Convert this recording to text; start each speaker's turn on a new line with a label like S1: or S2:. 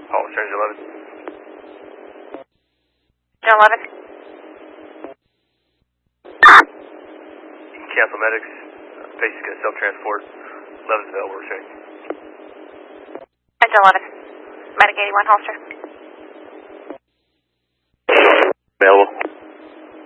S1: Hollister 11.
S2: John 11.
S1: You can cancel medics. Patient's going to self-transport. 11's available, returning.
S2: John 11. Medic 81, Hollister.